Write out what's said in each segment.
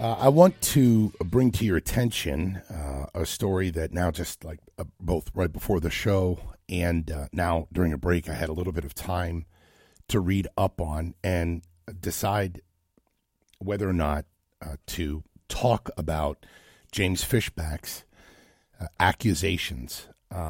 I want to bring to your attention a story that now just like both right before the show and now during a break I had a little bit of time to read up on and decide whether or not to talk about James Fishback's accusations.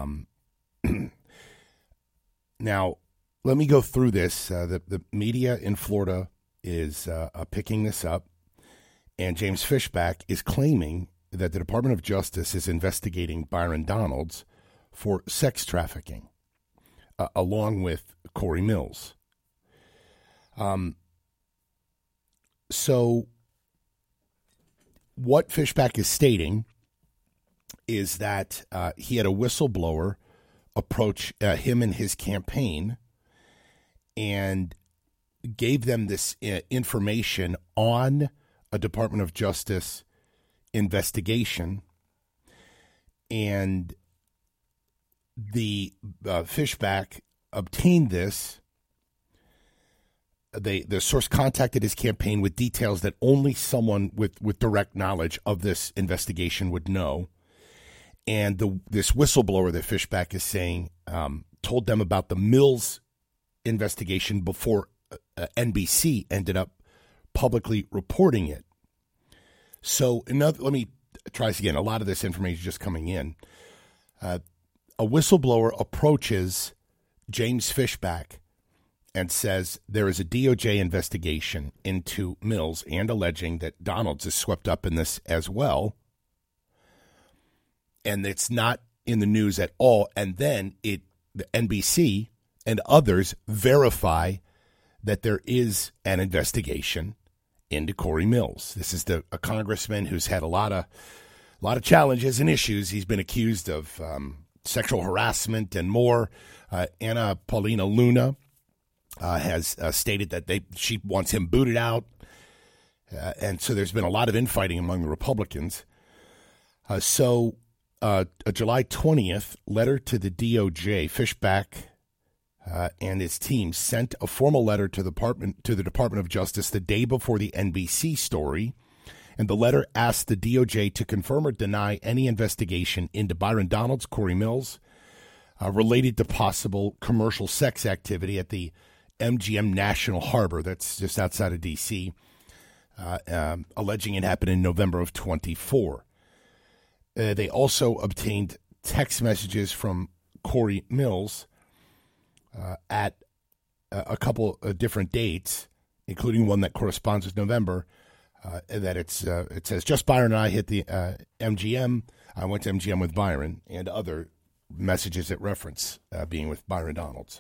Now, let me go through this. The media in Florida is picking this up. And James Fishback is claiming that the Department of Justice is investigating Byron Donalds for sex trafficking, along with Corey Mills. So what Fishback is stating is that he had a whistleblower approach him and his campaign and gave them this information on a Department of Justice investigation, and the Fishback obtained this. The source contacted his campaign with details that only someone with direct knowledge of this investigation would know, and this whistleblower that Fishback is saying told them about the Mills investigation before NBC ended up publicly reporting it. So let me try this again. A lot of this information is just coming in. A whistleblower approaches James Fishback and says there is a DOJ investigation into Mills and alleging that Donalds is swept up in this as well. And it's not in the news at all. And then the NBC and others verify that there is an investigation into Corey Mills. This is a congressman who's had a lot of challenges and issues. He's been accused of sexual harassment and more. Anna Paulina Luna has stated that she wants him booted out. And so there's been a lot of infighting among the Republicans. So a July 20th letter to the DOJ, Fishback and his team sent a formal letter to the Department of Justice the day before the NBC story, and the letter asked the DOJ to confirm or deny any investigation into Byron Donalds, Corey Mills, related to possible commercial sex activity at the MGM National Harbor, that's just outside of D.C., alleging it happened in November of 24. They also obtained text messages from Corey Mills at a couple of different dates, including one that corresponds with November, that it says, just Byron and I hit the MGM. I went to MGM with Byron, and other messages that reference being with Byron Donalds.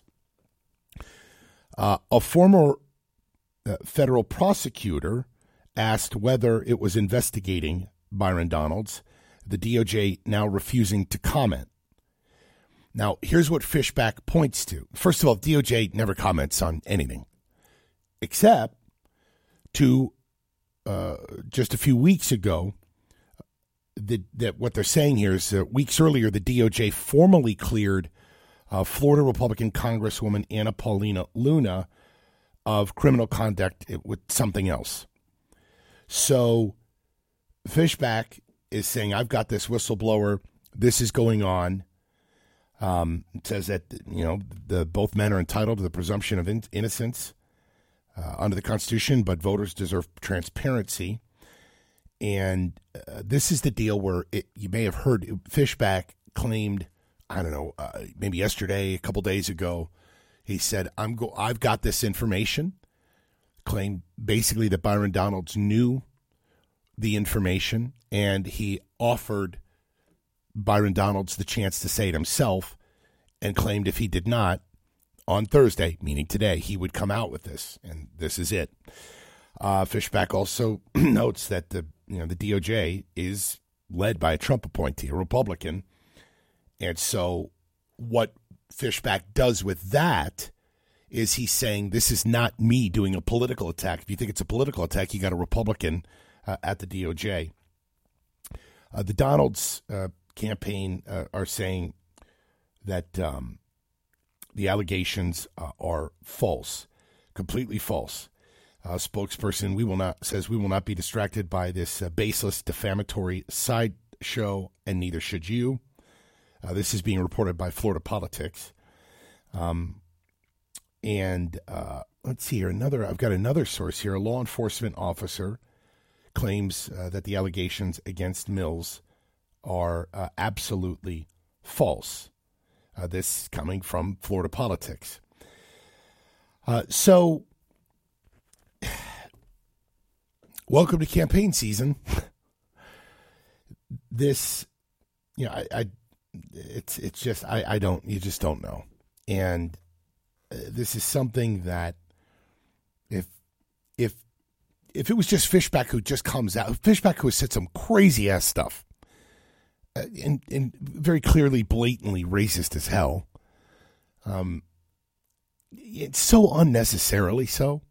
A former federal prosecutor asked whether it was investigating Byron Donalds, the DOJ now refusing to comment. Now, here's what Fishback points to. First of all, DOJ never comments on anything, except to just a few weeks ago, that what they're saying here is weeks earlier, the DOJ formally cleared Florida Republican Congresswoman Anna Paulina Luna of criminal conduct with something else. So Fishback is saying, I've got this whistleblower. This is going on. It says that, both men are entitled to the presumption of innocence under the Constitution, but voters deserve transparency. And this is the deal where you may have heard Fishback claimed, maybe yesterday, a couple days ago, he said, I've got this information, claimed basically that Byron Donalds knew the information, and he offered Byron Donalds the chance to say it himself, and claimed if he did not, on Thursday, meaning today, he would come out with this, and this is it. Fishback also notes that the DOJ is led by a Trump appointee, a Republican, and so what Fishback does with that is he's saying this is not me doing a political attack. If you think it's a political attack, you got a Republican at the DOJ. The Donalds campaign are saying that the allegations are false, completely false. Spokesperson says we will not be distracted by this baseless, defamatory sideshow, and neither should you. This is being reported by Florida Politics. Let's see here. I've got another source here. A law enforcement officer claims that the allegations against Mills are absolutely false. This coming from Florida Politics. So, welcome to campaign season. This, you just don't know. And this is something that if it was just Fishback who just comes out, Fishback who has said some crazy ass stuff, and very clearly, blatantly racist as hell, it's so unnecessarily so.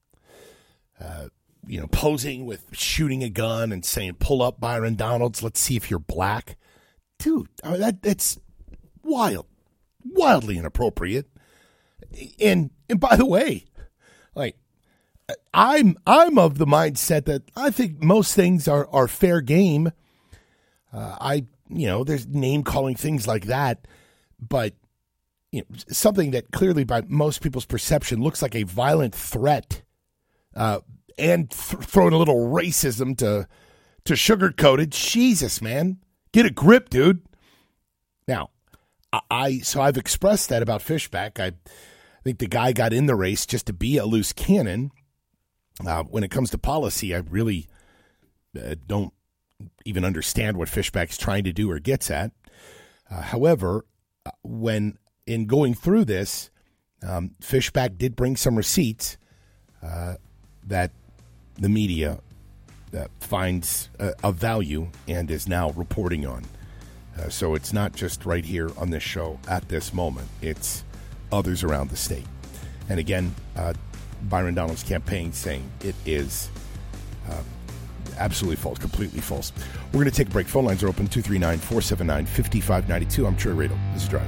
Posing with shooting a gun and saying, "Pull up, Byron Donalds. Let's see if you're black." Dude, that's wildly inappropriate. And by the way, like, I'm of the mindset that I think most things are fair game. There's name calling, things like that, but something that clearly by most people's perception looks like a violent threat, and throwing a little racism to sugarcoat it. Jesus, man, get a grip, dude. Now, I've expressed that about Fishback. I think the guy got in the race just to be a loose cannon. When it comes to policy, I really don't even understand what Fishback's trying to do or gets at. However, when in going through this, Fishback did bring some receipts that the media finds of value and is now reporting on. So it's not just right here on this show at this moment. It's others around the state. And again, Byron Donalds' campaign saying it is absolutely false, completely false. We're going to take a break. Phone lines are open, 239-479-5592. I'm Troy Radel. This is Drive.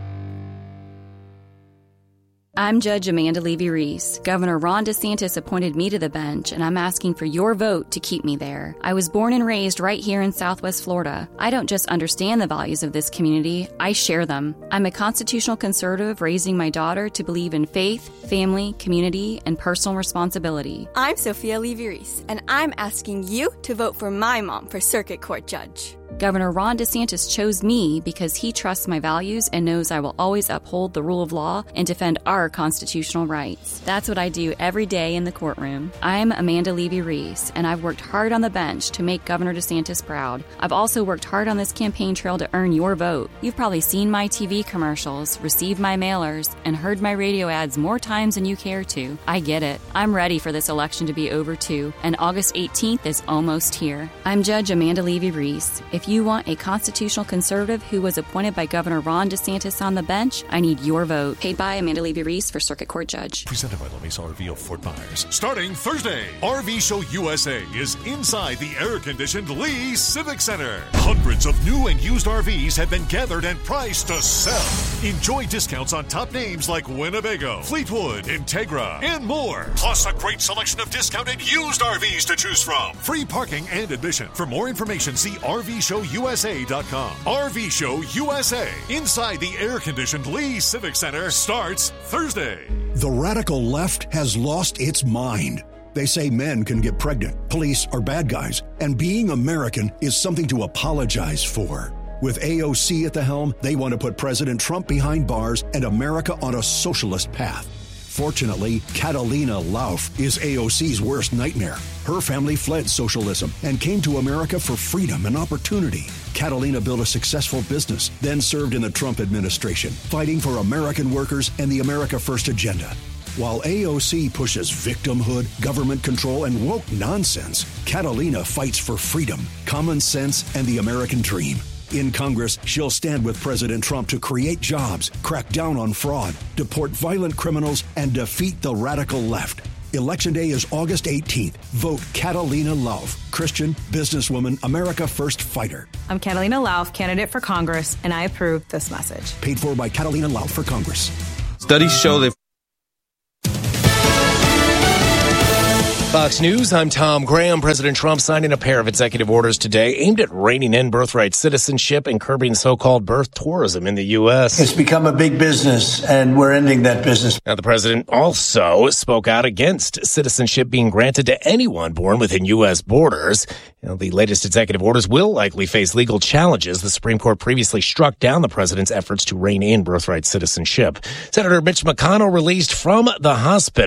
I'm Judge Amanda Levy-Reese. Governor Ron DeSantis appointed me to the bench, and I'm asking for your vote to keep me there. I was born and raised right here in Southwest Florida. I don't just understand the values of this community, I share them. I'm a constitutional conservative raising my daughter to believe in faith, family, community, and personal responsibility. I'm Sophia Levy-Reese, and I'm asking you to vote for my mom for Circuit Court Judge. Governor Ron DeSantis chose me because he trusts my values and knows I will always uphold the rule of law and defend our constitutional rights. That's what I do every day in the courtroom. I'm Amanda Levy-Reese, and I've worked hard on the bench to make Governor DeSantis proud. I've also worked hard on this campaign trail to earn your vote. You've probably seen my TV commercials, received my mailers, and heard my radio ads more times than you care to. I get it. I'm ready for this election to be over too, and August 18th is almost here. I'm Judge Amanda Levy-Reese. If you want a constitutional conservative who was appointed by Governor Ron DeSantis on the bench, I need your vote. Paid by Amanda Levy-Reese for Circuit Court Judge. Presented by Lummies RV of Fort Myers. Starting Thursday, RV Show USA is inside the air-conditioned Lee Civic Center. Hundreds of new and used RVs have been gathered and priced to sell. Enjoy discounts on top names like Winnebago, Fleetwood, Integra, and more. Plus a great selection of discounted used RVs to choose from. Free parking and admission. For more information, see RVShowUSA.com. RV Show USA, inside the air-conditioned Lee Civic Center, starts Thursday. The radical left has lost its mind. They say men can get pregnant, police are bad guys, and being American is something to apologize for. With AOC at the helm, they want to put President Trump behind bars and America on a socialist path. Fortunately, Catalina Lauf is AOC's worst nightmare. Her family fled socialism and came to America for freedom and opportunity. Catalina built a successful business, then served in the Trump administration, fighting for American workers and the America First agenda. While AOC pushes victimhood, government control, and woke nonsense, Catalina fights for freedom, common sense, and the American dream. In Congress, she'll stand with President Trump to create jobs, crack down on fraud, deport violent criminals, and defeat the radical left. Election Day is August 18th. Vote Catalina Lauf, Christian, businesswoman, America First fighter. I'm Catalina Lauf, candidate for Congress, and I approve this message. Paid for by Catalina Lauf for Congress. Studies show that Fox News, I'm Tom Graham. President Trump signing a pair of executive orders today aimed at reining in birthright citizenship and curbing so-called birth tourism in the U.S. It's become a big business, and we're ending that business. Now, the president also spoke out against citizenship being granted to anyone born within U.S. borders. Now, the latest executive orders will likely face legal challenges. The Supreme Court previously struck down the president's efforts to rein in birthright citizenship. Senator Mitch McConnell released from the hospital